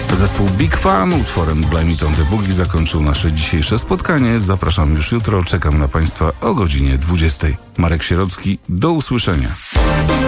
Zespół Big Fun utworem Blame It on the Boogie zakończył nasze dzisiejsze spotkanie. Zapraszam już jutro. Czekam na Państwa o godzinie 20. Marek Sierocki. Do usłyszenia.